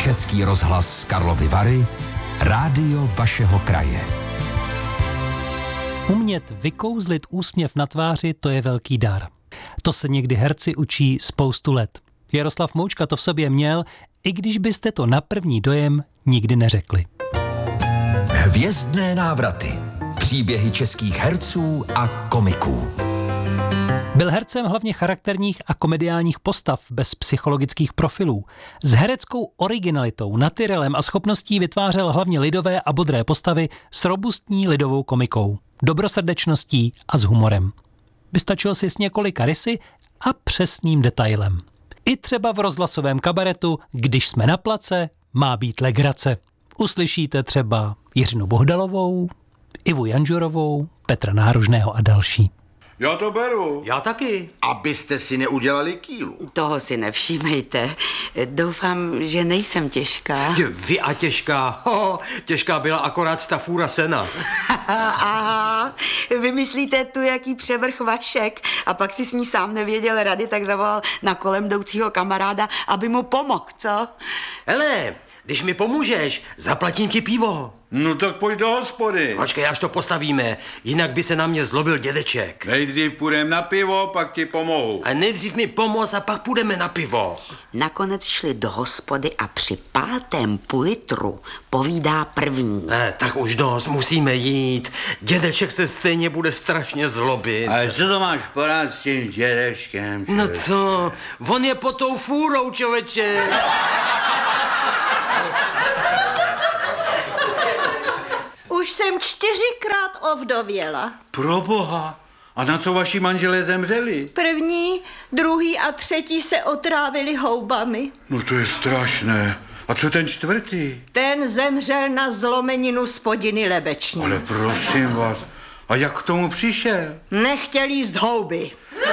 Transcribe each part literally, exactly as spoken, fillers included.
Český rozhlas Karlovy Vary, rádio vašeho kraje. Umět vykouzlit úsměv na tváři, to je velký dar. To se někdy herci učí spoustu let. Jaroslav Moučka to v sobě měl, i když byste to na první dojem nikdy neřekli. Hvězdné návraty. Příběhy českých herců a komiků. Byl hercem hlavně charakterních a komediálních postav bez psychologických profilů. S hereckou originalitou, natyrelem a schopností vytvářel hlavně lidové a bodré postavy s robustní lidovou komikou, dobrosrdečností a s humorem. Vystačil si s několika rysy a přesným detailem. I třeba v rozhlasovém kabaretu Když jsme na place, má být legrace. Uslyšíte třeba Jiřinu Bohdalovou, Ivu Janžurovou, Petra Náružného a další. Já to beru. Já taky. Abyste si neudělali kýlu. Toho si nevšímejte. Doufám, že nejsem těžká. Je, vy a těžká. Ho, těžká byla akorát ta fůra sena. Aha, vymyslíte tu, jaký převrch Vašek. A pak si s ní sám nevěděl rady, tak zavolal na kolem jdoucího kamaráda, aby mu pomohl, co? Hele, když mi pomůžeš, zaplatím ti pivo. No tak pojď do hospody. Počkej, až to postavíme, jinak by se na mě zlobil dědeček. Nejdřív půjdem na pivo, pak ti pomohu. A nejdřív mi pomoz a pak půjdeme na pivo. Nakonec šli do hospody a při pátém půl litru povídá první. Ne, tak už dost, musíme jít. Dědeček se stejně bude strašně zlobit. Ale co to máš porád s tím dědečkem? No co, on je pod tou fůrou, člověče. Už jsem čtyřikrát ovdověla. Proboha. A na co vaši manželé zemřeli? První, druhý a třetí se otrávili houbami. No to je strašné. A co ten čtvrtý? Ten zemřel na zlomeninu spodiny lebeční. Ale prosím vás, a jak k tomu přišel? Nechtěl jíst houby.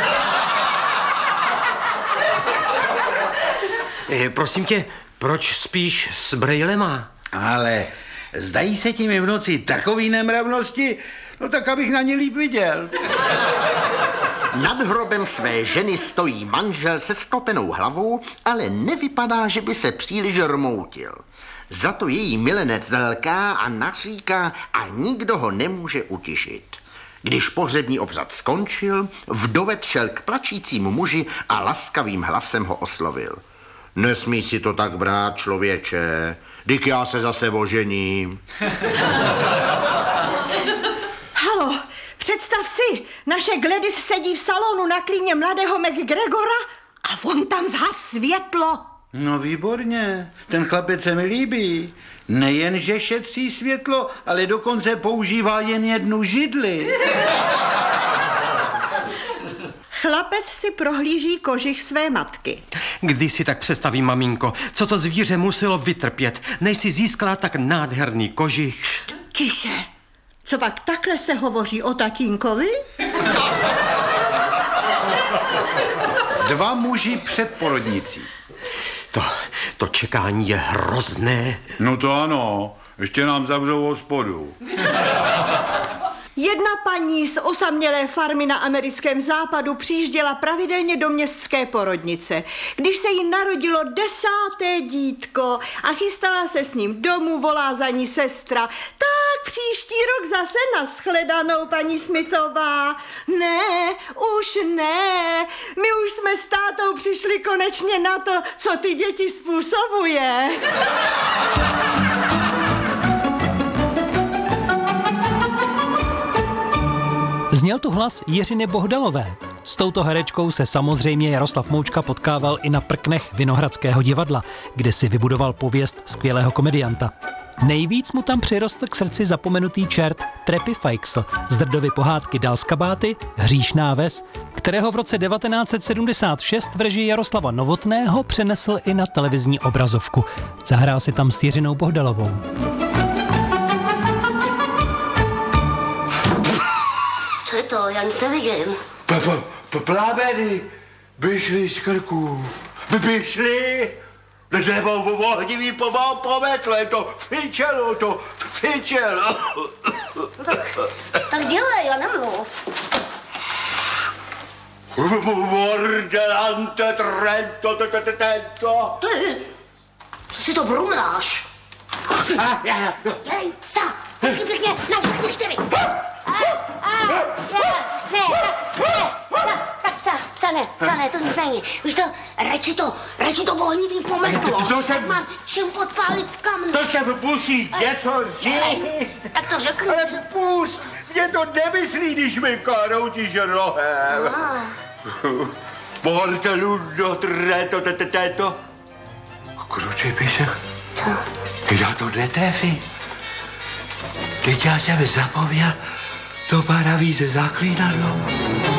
E, prosím tě, proč spíš s brejlema? Ale zdají se ti mi v noci takový nemravnosti, no tak abych na ně líp viděl. Nad hrobem své ženy stojí manžel se sklopenou hlavou, ale nevypadá, že by se příliš rmoutil. Za to její milenec lká a naříká a nikdo ho nemůže utišit. Když pohřební obřad skončil, vdovec šel k plačícímu muži a laskavým hlasem ho oslovil. Nesmí si to tak brát, člověče, dyk já se zase ožením. Halo, představ si, naše Gladys sedí v salonu na klíně mladého McGregora a on tam zhas světlo. No výborně, ten chlapec se mi líbí. Nejen, že šetří světlo, ale dokonce používá jen jednu židli. Chlapec si prohlíží kožich své matky. Když si tak představím, maminko, co to zvíře muselo vytrpět, než si získala tak nádherný kožich. Tiše, co pak takhle se hovoří o tatínkovi? Dva muži před porodnicí. To, to čekání je hrozné. No to ano, ještě nám zavřou hospodu. Jedna paní z osamělé farmy na americkém západu přijížděla pravidelně do městské porodnice. Když se jí narodilo desáté dítko a chystala se s ním domů, volá za ní sestra. Tak příští rok zase nashledanou, paní Smithová. Ne, už ne. My už jsme s tátou přišli konečně na to, co ty děti způsobuje. Zněl tu hlas Jiřiny Bohdalové. S touto herečkou se samozřejmě Jaroslav Moučka potkával i na prknech Vinohradského divadla, kde si vybudoval pověst skvělého komedianta. Nejvíc mu tam přirostl k srdci zapomenutý čert Trepy Feixl z Drdovy pohádky Dal z kabáty, Hříšná ves, kterého v roce devatenáct set sedmdesát šest v režii Jaroslava Novotného přenesl i na televizní obrazovku. Zahrál si tam s Jiřinou Bohdalovou. Co je to? Já nic nevidím. Plábedy, vyšli z krku, vyšli, nebo ohnivý pomal pometle, to fičelo, to fičelo. Tak, tak dělej, já nemluv. Mordelante trento, tento. Ty, co si to brumláš. Dej psa, hezky pěkně na všechny čtyři. A, a, ne, ne, tak, ne, psa, tak psa, psa ne, psa ne, to nic není. Víš to, radši to, radši to ohnivý pometlo. To jsem... Mám čím podpálit v kamnu. To se musí něco říct. Tak to řekni. Ale pust, mě to nemyslí, když mi karoutíš rohem. Mortelu do treto, teto. Kručí písek. Co? Já to netrefím. Teď já jsem zapomněl to paraví ze zaklínadlo.